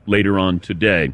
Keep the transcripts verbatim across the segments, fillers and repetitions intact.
later on today.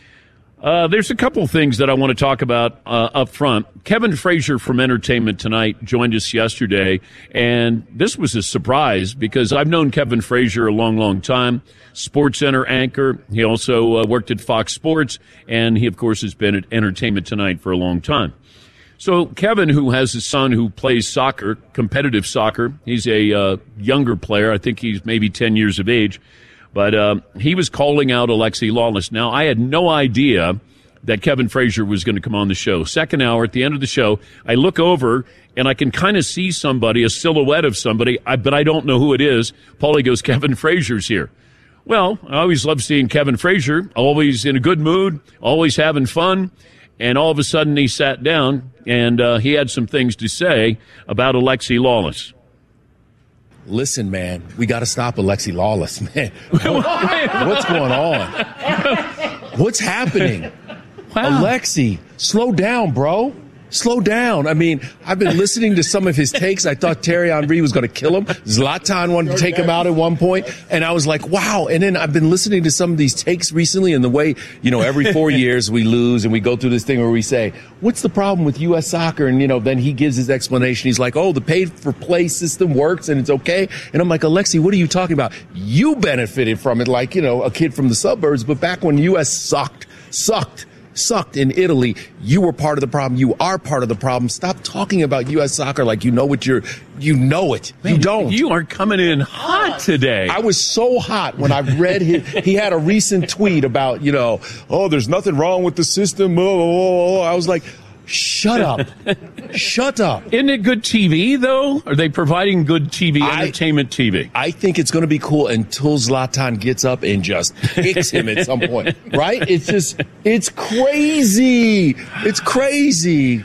Uh, there's a couple of things that I want to talk about uh, up front. Kevin Frazier from Entertainment Tonight joined us yesterday, and this was a surprise because I've known Kevin Frazier a long, long time. SportsCenter anchor. He also uh, worked at Fox Sports, and he, of course, has been at Entertainment Tonight for a long time. So Kevin, who has a son who plays soccer, competitive soccer, he's a uh, younger player. I think he's maybe ten years of age. But uh, he was calling out Alexi Lalas. Now, I had no idea that Kevin Frazier was going to come on the show. Second hour, at the end of the show, I look over, and I can kind of see somebody, a silhouette of somebody, I, but I don't know who it is. Paulie goes, Kevin Frazier's here. Well, I always love seeing Kevin Frazier, always in a good mood, always having fun. And all of a sudden, he sat down, and uh, he had some things to say about Alexi Lalas. Listen, man, we got to stop Alexi Lalas, man. What's going on? What's happening? Wow. Alexi, slow down, bro. Slow down. I mean, I've been listening to some of his takes. I thought Thierry Henry was going to kill him. Zlatan wanted to take him out at one point, and I was like, wow. And then I've been listening to some of these takes recently, and the way, you know, every four years we lose, and we go through this thing where we say, what's the problem with U S soccer? And, you know, then he gives his explanation. He's like, oh, the paid-for-play system works, and it's okay. And I'm like, Alexi, what are you talking about? You benefited from it like, you know, a kid from the suburbs, but back when U S sucked, sucked, sucked in Italy, you were part of the problem. You are part of the problem. Stop talking about U S soccer like you know what you're, you know it. Man, you don't. You are coming in hot today. I was so hot when I read his, he had a recent tweet about, you know, oh, there's nothing wrong with the system. Oh, I was like, shut up. Shut up. Isn't it good T V, though? Are they providing good T V, I, entertainment T V? I think it's going to be cool until Zlatan gets up and just kicks him at some point, right? It's just, it's crazy. It's crazy.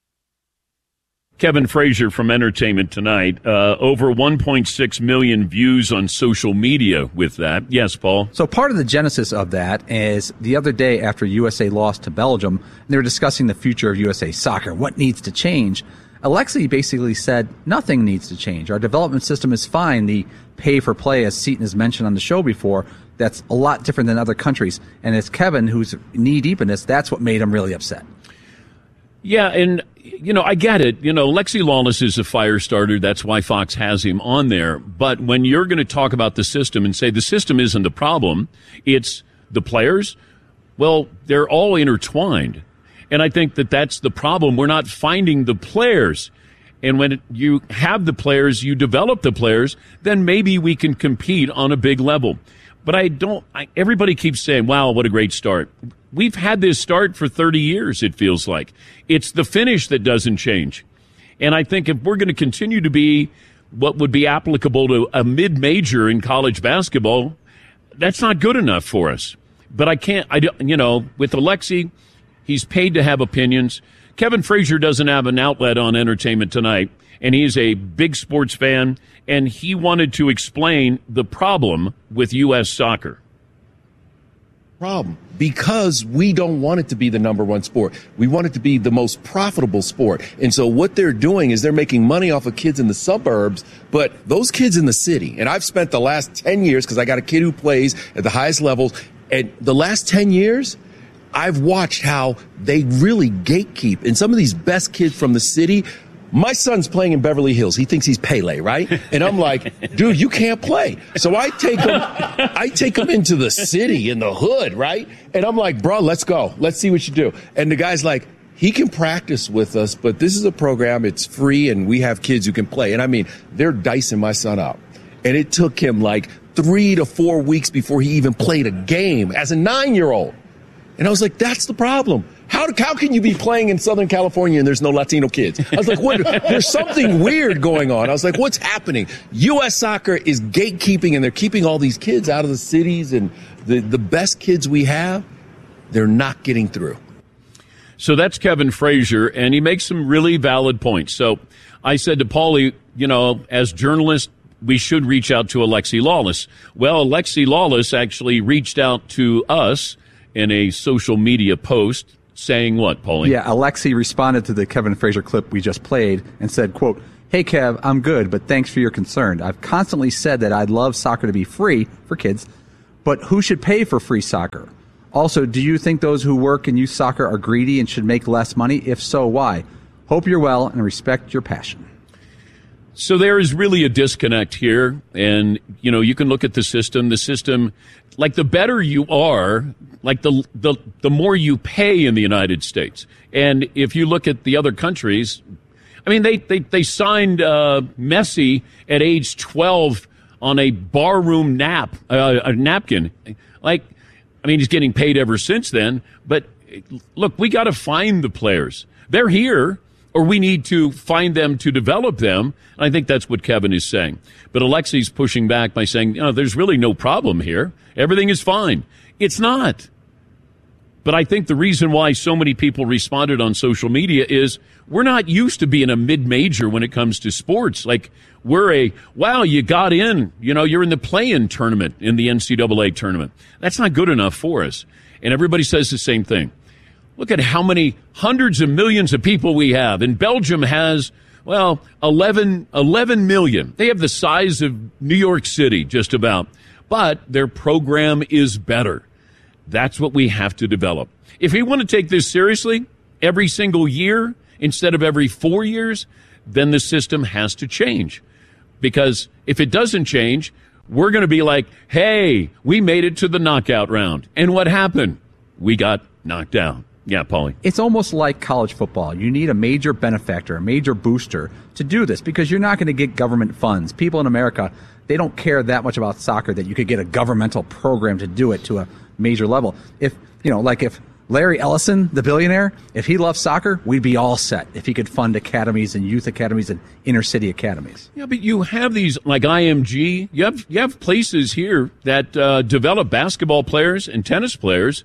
Kevin Frazier from Entertainment Tonight. Uh, over one point six million views on social media with that. Yes, Paul? So part of the genesis of that is the other day after U S A lost to Belgium, and they were discussing the future of U S A soccer, what needs to change. Alexi basically said nothing needs to change. Our development system is fine. The pay-for-play, as Seton has mentioned on the show before, that's a lot different than other countries. And it's Kevin, who's knee-deep in this, that's what made him really upset. Yeah, and, you know, I get it. You know, Alexi Lalas is a fire starter. That's why Fox has him on there. But when you're going to talk about the system and say the system isn't the problem, it's the players, well, they're all intertwined. And I think that that's the problem. We're not finding the players. And when you have the players, you develop the players, then maybe we can compete on a big level. But I don't, I, everybody keeps saying, wow, what a great start. We've had this start for thirty years, it feels like. It's the finish that doesn't change. And I think if we're going to continue to be what would be applicable to a mid-major in college basketball, that's not good enough for us. But I can't, I don't, you know, with Alexi, he's paid to have opinions. Kevin Frazier doesn't have an outlet on Entertainment Tonight, and he's a big sports fan, and he wanted to explain the problem with U S soccer. Problem because we don't want it to be the number one sport. We want it to be the most profitable sport. And so what they're doing is they're making money off of kids in the suburbs, but those kids in the city, and I've spent the last ten years because I got a kid who plays at the highest levels, and the last ten years I've watched how they really gatekeep. And some of these best kids from the city, my son's playing in Beverly Hills. He thinks he's Pele, right? And I'm like, dude, you can't play. So I take him, I take him into the city, in the hood, right? And I'm like, bro, let's go. Let's see what you do. And the guy's like, he can practice with us, but this is a program. It's free, and we have kids who can play. And I mean, they're dicing my son up. And it took him like three to four weeks before he even played a game as a nine-year-old. And I was like, that's the problem. How how can you be playing in Southern California and there's no Latino kids? I was like, what? There's something weird going on. I was like, what's happening? U S soccer is gatekeeping, and they're keeping all these kids out of the cities, and the, the best kids we have, they're not getting through. So that's Kevin Frazier, and he makes some really valid points. So I said to Paulie, you know, as journalists, we should reach out to Alexi Lalas. Well, Alexi Lalas actually reached out to us in a social media post saying what, Paulie? Yeah, Alexi responded to the Kevin Frazier clip we just played and said, quote, "Hey, Kev, I'm good, but thanks for your concern. I've constantly said that I'd love soccer to be free for kids, But who should pay for free soccer? Also, do you think those who work in youth soccer are greedy and should make less money? If so, why? Hope you're well and respect your passion. So there is really a disconnect here. And, you know, you can look at the system. The system, like the better you are, like the the the more you pay in the United States. And if you look at the other countries, I mean, they, they, they signed uh, Messi at age twelve on a barroom nap, uh, a napkin. Like, I mean, he's getting paid ever since then. But look, we got to find the players. They're here, or we need to find them to develop them. And I think that's what Kevin is saying. But Alexi's pushing back by saying, you know, there's really no problem here. Everything is fine. It's not. But I think the reason why so many people responded on social media is we're not used to being a mid-major when it comes to sports. Like, we're a, wow, you got in. You know, you're in the play-in tournament in the N C double A tournament. That's not good enough for us. And everybody says the same thing. Look at how many hundreds of millions of people we have. And Belgium has, well, eleven, eleven million. They have the size of New York City, just about. But their program is better. That's what we have to develop. If we want to take this seriously every single year instead of every four years, then the system has to change. Because if it doesn't change, we're going to be like, hey, we made it to the knockout round. And what happened? We got knocked out. Yeah, Paulie. It's almost like college football. You need a major benefactor, a major booster to do this because you're not going to get government funds. People in America, they don't care that much about soccer that you could get a governmental program to do it to a major level. If, you know, like if Larry Ellison, the billionaire, if he loved soccer, we'd be all set if he could fund academies and youth academies and inner city academies. Yeah, but you have these like I M G. You have you have places here that uh, develop basketball players and tennis players.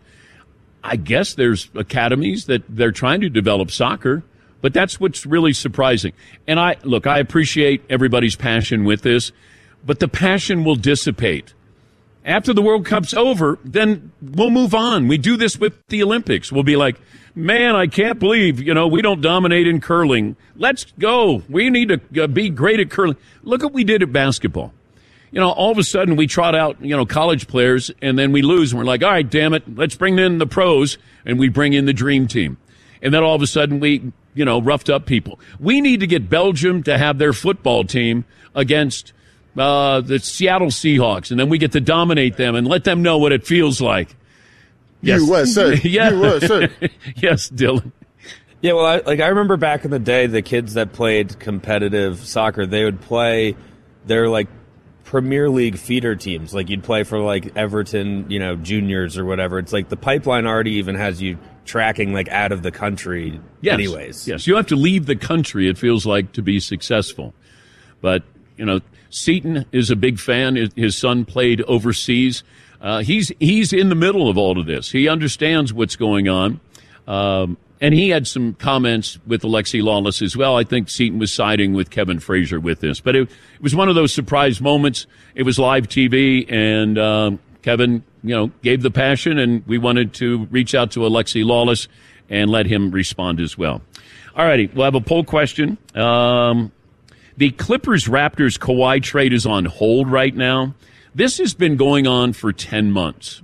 I guess there's academies that they're trying to develop soccer, but that's what's really surprising. And I look, I appreciate everybody's passion with this, but the passion will dissipate. After the World Cup's over, then we'll move on. We do this with the Olympics. We'll be like, man, I can't believe, you know, we don't dominate in curling. Let's go. We need to uh, be great at curling. Look what we did at basketball. You know, all of a sudden we trot out, you know, college players, and then we lose, and we're like, all right, damn it, let's bring in the pros, and we bring in the dream team. And then all of a sudden we, you know, roughed up people. We need to get Belgium to have their football team against Uh, the Seattle Seahawks, and then we get to dominate them and let them know what it feels like. Yes. U S A. Yeah. U S A. Yes, Dylan. Yeah, well, I, like I remember back in the day, the kids that played competitive soccer, they would play their like Premier League feeder teams. Like you'd play for like Everton, you know, juniors or whatever. It's like the pipeline already even has you tracking like out of the country Yes. anyways. Yes, you have to leave the country, it feels like, to be successful. But, you know, Seton is a big fan. His son played overseas. Uh, he's he's in the middle of all of this. He understands what's going on. Um, and he had some comments with Alexi Lawless as well. I think Seton was siding with Kevin Frazier with this. But it, it was one of those surprise moments. It was live T V, and um, Kevin, you know, gave the passion, and we wanted to reach out to Alexi Lawless and let him respond as well. All righty, we'll have a poll question. Um The Clippers-Raptors Kawhi trade is on hold right now. This has been going on for ten months.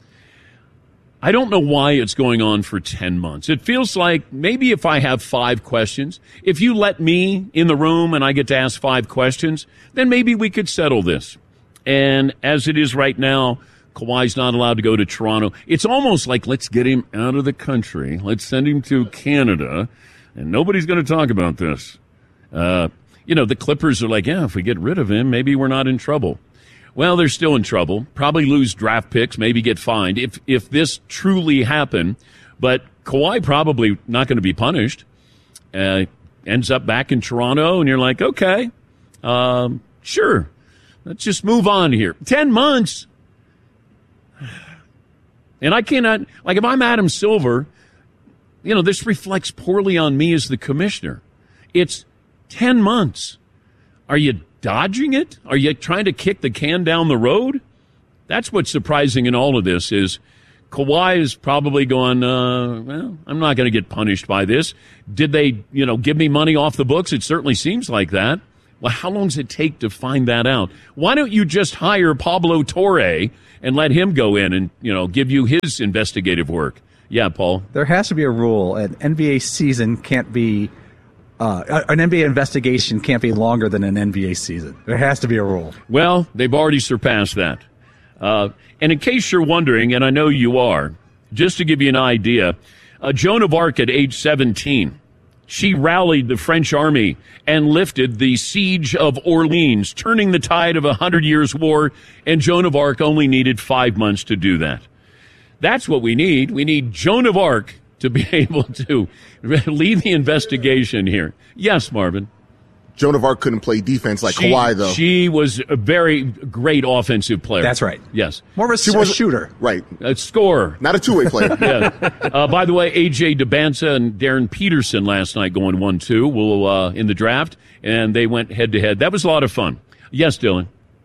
I don't know why it's going on for ten months. It feels like maybe if I have five questions, if you let me in the room and I get to ask five questions, then maybe we could settle this. And as it is right now, Kawhi's not allowed to go to Toronto. It's almost like let's get him out of the country. Let's send him to Canada, and nobody's going to talk about this. Uh You know, the Clippers are like, yeah, if we get rid of him, maybe we're not in trouble. Well, they're still in trouble. Probably lose draft picks, maybe get fined if if this truly happened. But Kawhi probably not going to be punished. Uh, ends up back in Toronto, and you're like, okay, um, sure. Let's just move on here. Ten months. And I cannot, like if I'm Adam Silver, you know, this reflects poorly on me as the commissioner. It's Ten months. Are you dodging it? Are you trying to kick the can down the road? That's what's surprising in all of this is Kawhi is probably going, uh, well, I'm not going to get punished by this. Did they, you know, give me money off the books? It certainly seems like that. Well, how long does it take to find that out? Why don't you just hire Pablo Torre and let him go in and, you know, give you his investigative work? Yeah, Paul. There has to be a rule. An N B A season can't be uh, an N B A investigation can't be longer than an N B A season. There has to be a rule. Well, they've already surpassed that. Uh, and in case you're wondering, and I know you are, just to give you an idea, uh, Joan of Arc at age seventeen. She rallied the French army and lifted the siege of Orleans, turning the tide of a Hundred Years' War, and Joan of Arc only needed five months to do that. That's what we need. We need Joan of Arc to be able to lead the investigation here. Yes, Marvin. Joan of Arc couldn't play defense like she, Kawhi, though. She was a very great offensive player. That's right. Yes. More of a, she a was shooter. Right. A scorer. Not a two-way player. Yeah. Uh, by the way, A J DeBanza and Darren Peterson last night going one two will, uh, in the draft, and they went head-to-head. That was a lot of fun. Yes, Dylan.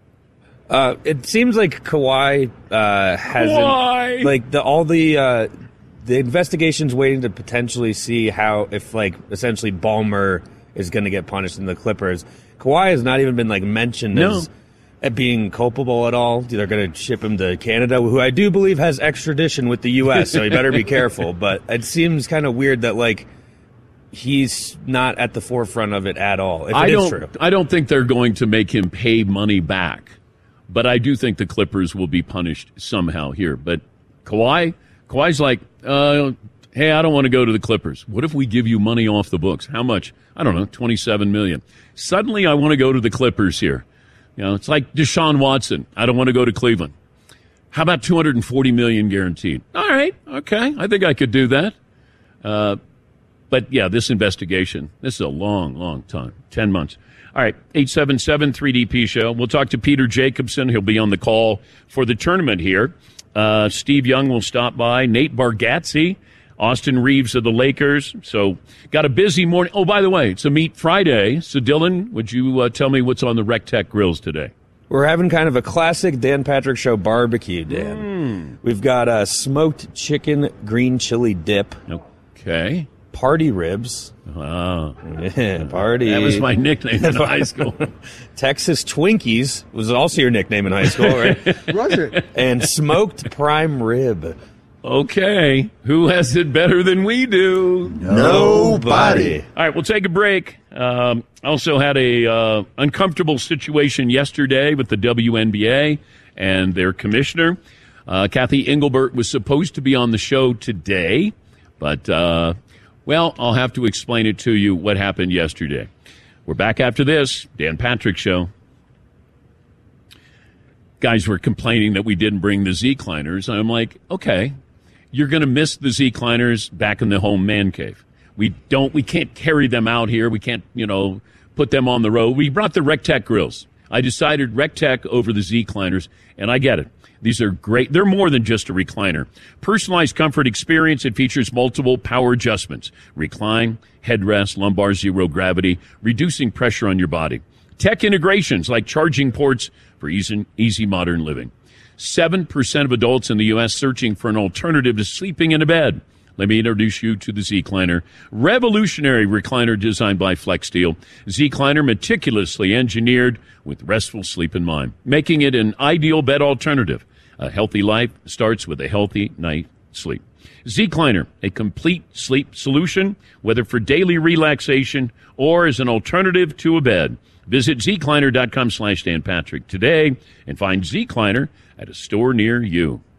Uh, it seems like Kawhi uh, hasn't Why? like the all the uh, the investigation's waiting to potentially see how if like essentially Ballmer is going to get punished in the Clippers. Kawhi has not even been like mentioned No. as at being culpable at all. They're going to ship him to Canada, who I do believe has extradition with the U S, so he better be careful. But it seems kind of weird that like he's not at the forefront of it at all. If it I is don't, true, I don't think they're going to make him pay money back, but I do think the Clippers will be punished somehow here. But Kawhi, Kawhi's like, uh, hey, I don't want to go to the Clippers. What if we give you money off the books? How much? I don't know, twenty-seven million dollars. Suddenly I want to go to the Clippers here. You know, it's like Deshaun Watson. I don't want to go to Cleveland. How about two hundred forty million dollars guaranteed? All right, okay, I think I could do that. Uh, but, yeah, this investigation, this is a long, long time, ten months. All right, eight seven seven three D P show. We'll talk to Peter Jacobson. He'll be on the call for the tournament here. Uh, Steve Young will stop by. Nate Bargatze, Austin Reeves of the Lakers. So got a busy morning. Oh, by the way, it's a Meat Friday. So, Dylan, would you uh, tell me what's on the Rec Tech grills today? we're having kind of a classic Dan Patrick Show barbecue, Dan. Mm. We've got a smoked chicken green chili dip. Okay. Party ribs. Oh. Yeah, party. That was my nickname in high school. Texas Twinkies was also your nickname in high school, right? Was it? And smoked prime rib. Okay. Who has it better than we do? Nobody. All right, we'll take a break. Um, also had a uh, uncomfortable situation yesterday with the W N B A and their commissioner. Uh, Kathy Engelbert was supposed to be on the show today, but, uh, well, I'll have to explain it to you what happened yesterday. We're back after this. Dan Patrick Show. Guys were complaining that we didn't bring the Z-Cliners. I'm like, okay, you're going to miss the Z-Cliners back in the home man cave. We don't, we can't carry them out here. We can't, you know, put them on the road. We brought the Rec Tech grills. I decided Rec Tech over the Z-Cliners, and I get it. These are great. They're more than just a recliner. Personalized comfort experience. It features multiple power adjustments. Recline, headrest, lumbar zero gravity, reducing pressure on your body. Tech integrations like charging ports for easy, easy modern living. seven percent of adults in the U S searching for an alternative to sleeping in a bed. Let me introduce you to the Z-Cliner. Revolutionary recliner designed by FlexSteel. Z-Cliner meticulously engineered with restful sleep in mind, making it an ideal bed alternative. A healthy life starts with a healthy night's sleep. Z-Cliner, a complete sleep solution, whether for daily relaxation or as an alternative to a bed. Visit zcliner.com slash Dan Patrick today and find Z-Cliner at a store near you.